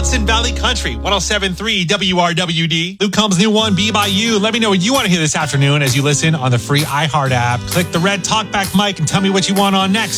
Hudson Valley Country, 107.3 WRWD. Luke Combs' new one, Be By You. Let me know what you want to hear this afternoon as you listen on the free iHeart app. Click the red talkback mic and tell me what you want on next.